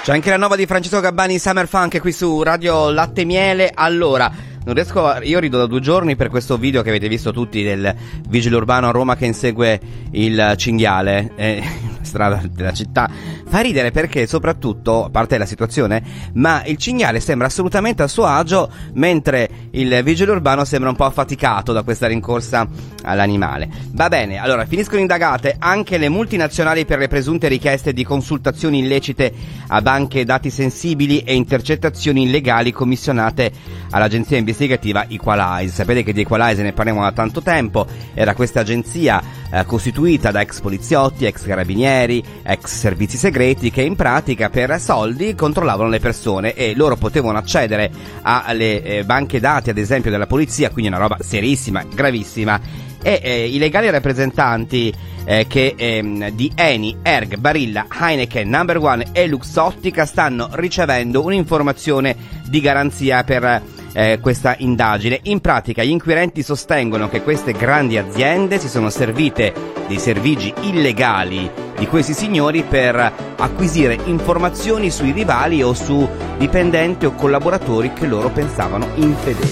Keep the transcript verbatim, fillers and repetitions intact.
C'è anche la nuova di Francesco Gabbani, Summer Funk, qui su Radio Latte Miele. Allora, non riesco a... io rido da due giorni per questo video che avete visto tutti del vigile urbano a Roma che insegue il cinghiale eh, strada della città. Fa ridere perché soprattutto, a parte la situazione, ma il cinghiale sembra assolutamente a suo agio, mentre il vigile urbano sembra un po' affaticato da questa rincorsa all'animale. Va bene, allora finiscono indagate anche le multinazionali per le presunte richieste di consultazioni illecite a banche dati sensibili e intercettazioni illegali commissionate all'agenzia investigativa Equalize. Sapete che di Equalize ne parliamo da tanto tempo. Era questa agenzia eh, costituita da ex poliziotti, ex carabinieri, ex servizi segreti, che in pratica per soldi controllavano le persone e loro potevano accedere alle eh, banche dati, ad esempio della polizia, quindi una roba serissima, gravissima. E eh, i legali rappresentanti eh, che eh, di Eni, Erg, Barilla, Heineken, Number One e Luxottica stanno ricevendo un'informazione di garanzia per eh, questa indagine. In pratica gli inquirenti sostengono che queste grandi aziende si sono servite dei servigi illegali di questi signori per acquisire informazioni sui rivali o su dipendenti o collaboratori che loro pensavano infedeli.